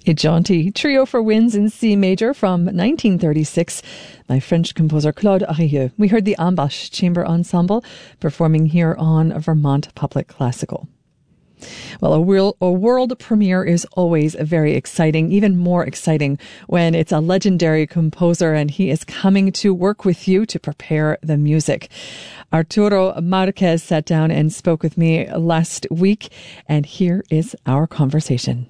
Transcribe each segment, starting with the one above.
A jaunty trio for winds in C major from 1936 by French composer Claude Arieux. We heard the Ambash Chamber Ensemble performing here on Vermont Public Classical. Well, a world premiere is always very exciting, even more exciting when it's a legendary composer and he is coming to work with you to prepare the music. Arturo Marquez sat down and spoke with me last week, and here is our conversation.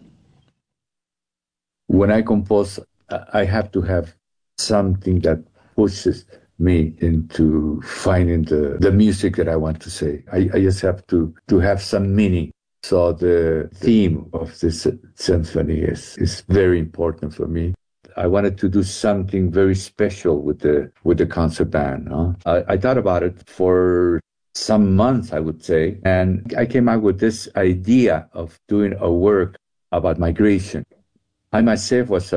When I compose, I have to have something that pushes me into finding the music that I want to say. I just have to have some meaning. So the theme of this symphony is very important for me. I wanted to do something very special with the concert band. I thought about it for some months, I would say, and I came up with this idea of doing a work about migration. I myself was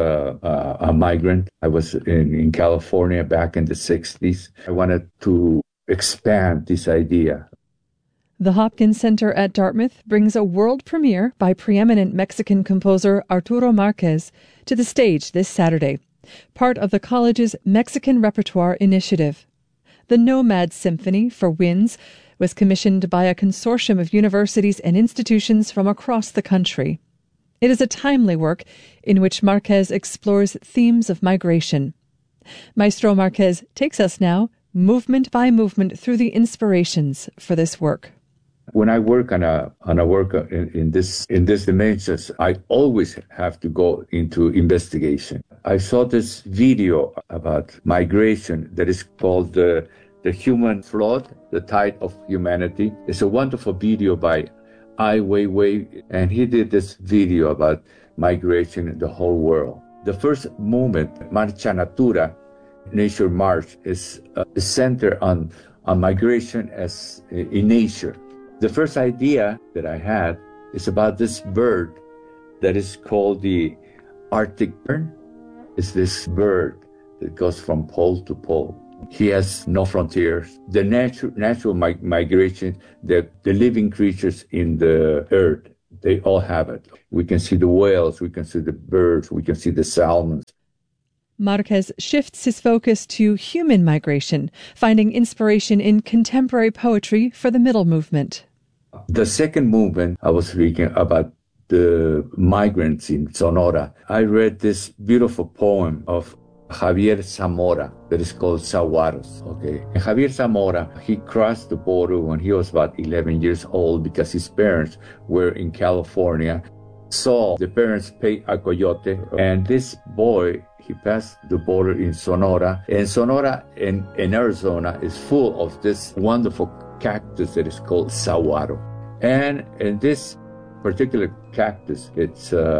a migrant. I was in California back in the 60s. I wanted to expand this idea. The Hopkins Center at Dartmouth brings a world premiere by preeminent Mexican composer Arturo Marquez to the stage this Saturday, part of the college's Mexican Repertoire Initiative. The Nomad Symphony for Winds was commissioned by a consortium of universities and institutions from across the country. It is a timely work in which Marquez explores themes of migration. Maestro Marquez takes us now, movement by movement, through the inspirations for this work. When I work on a work in this dimensions, I always have to go into investigation. I saw this video about migration that is called the Human Flood, the Tide of Humanity. It's a wonderful video by Ai Weiwei, and he did this video about migration in the whole world. The first movement, Marcha Natura, Nature March, is centered on migration as in nature. The first idea that I had is about this bird that is called the Arctic tern. It's this bird that goes from pole to pole. He has no frontiers. The natural migration, the living creatures in the earth, they all have it. We can see the whales, we can see the birds, we can see the salmons. Marquez shifts his focus to human migration, finding inspiration in contemporary poetry for the middle movement. The second movement, I was speaking about the migrants in Sonora. I read this beautiful poem of Javier Zamora that is called Saguaros. Okay, and Javier Zamora, he crossed the border when he was about 11 years old because his parents were in California. Saw the parents pay a coyote, and this boy, he passed the border in Sonora. And Sonora in Arizona is full of this wonderful cactus that is called saguaro. And in this particular cactus, it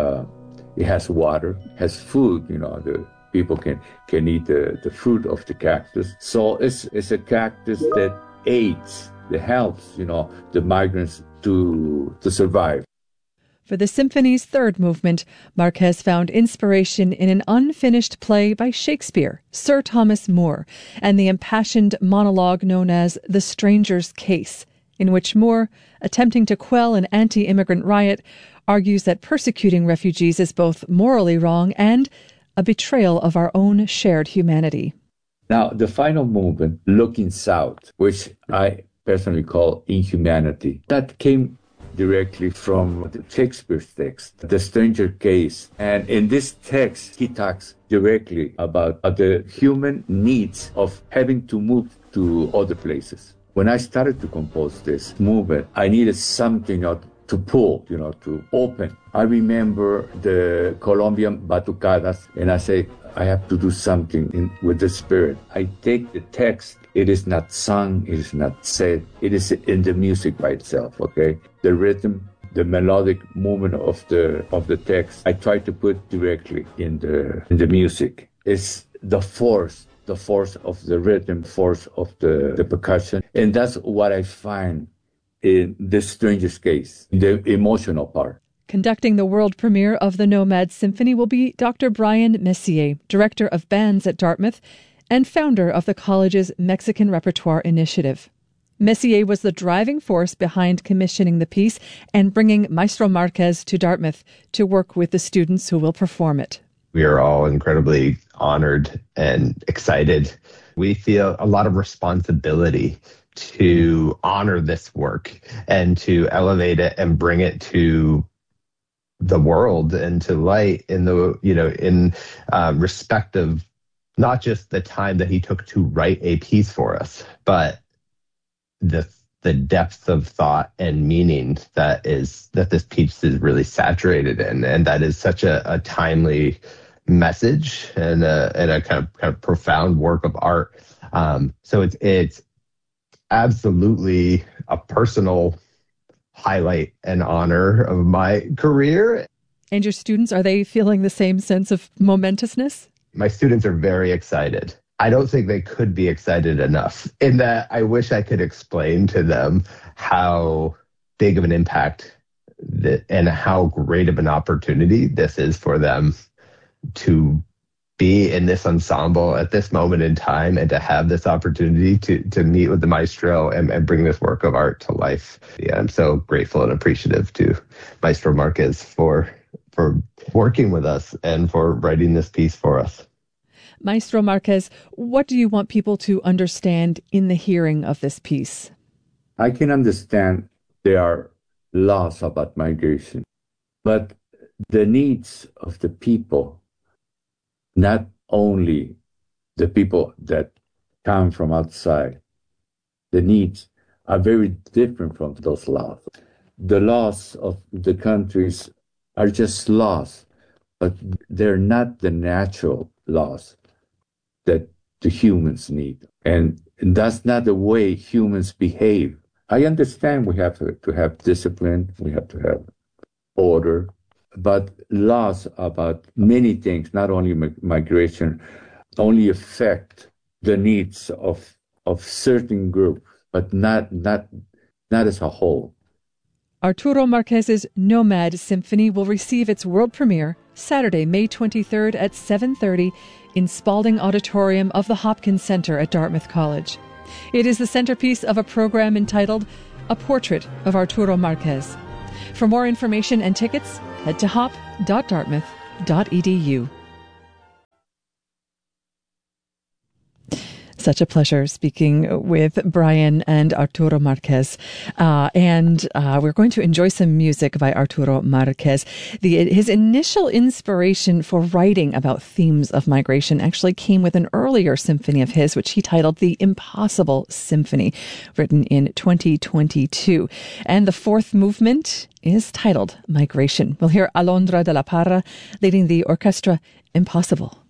has water, has food, the people can eat the fruit of the cactus. So it's a cactus that aids, that helps, the migrants to survive. For the symphony's third movement, Marquez found inspiration in an unfinished play by Shakespeare, Sir Thomas More, and the impassioned monologue known as The Stranger's Case, in which More, attempting to quell an anti-immigrant riot, argues that persecuting refugees is both morally wrong and a betrayal of our own shared humanity. Now, the final movement, Looking South, which I personally call Inhumanity, that came directly from Shakespeare's text, The Stranger Case. And in this text, he talks directly about the human needs of having to move to other places. When I started to compose this movement, I needed something to pull, to open. I remember the Colombian batucadas, and I say, I have to do something with the spirit. I take the text. It is not sung, it is not said, it is in the music by itself, okay? The rhythm, the melodic movement of the text, I try to put directly in the music. It's the force of the rhythm, force of the percussion. And that's what I find in The Stranger's Case, the emotional part. Conducting the world premiere of the Nomad Symphony will be Dr. Brian Messier, Director of Bands at Dartmouth and founder of the college's Mexican Repertoire Initiative. Messier was the driving force behind commissioning the piece and bringing Maestro Marquez to Dartmouth to work with the students who will perform it. We are all incredibly honored and excited. We feel a lot of responsibility to honor this work and to elevate it and bring it to the world and to light in respect of not just the time that he took to write a piece for us, but the depth of thought and meaning that this piece is really saturated in, and that is such a timely message and a kind of profound work of art. So it's absolutely a personal highlight and honor of my career. And your students, are they feeling the same sense of momentousness? My students are very excited. I don't think they could be excited enough, in that I wish I could explain to them how big of an impact and how great of an opportunity this is for them to be in this ensemble at this moment in time and to have this opportunity to meet with the maestro and bring this work of art to life. Yeah, I'm so grateful and appreciative to Maestro Marquez for working with us and for writing this piece for us. Maestro Marquez, what do you want people to understand in the hearing of this piece? I can understand there are laws about migration, but the needs of the people, not only the people that come from outside, the needs are very different from those laws. The laws of the countries are just laws, but they're not the natural laws that the humans need. And that's not the way humans behave. I understand we have to have discipline, we have to have order, but laws about many things, not only migration, only affect the needs of certain groups, but not as a whole. Arturo Marquez's Nomad Symphony will receive its world premiere Saturday, May 23rd at 7:30 in Spalding Auditorium of the Hopkins Center at Dartmouth College. It is the centerpiece of a program entitled A Portrait of Arturo Marquez. For more information and tickets, head to hop.dartmouth.edu. Such a pleasure speaking with Brian and Arturo Marquez. And we're going to enjoy some music by Arturo Marquez. His initial inspiration for writing about themes of migration actually came with an earlier symphony of his, which he titled The Impossible Symphony, written in 2022. And the fourth movement is titled Migration. We'll hear Alondra de la Parra leading the orchestra Impossible.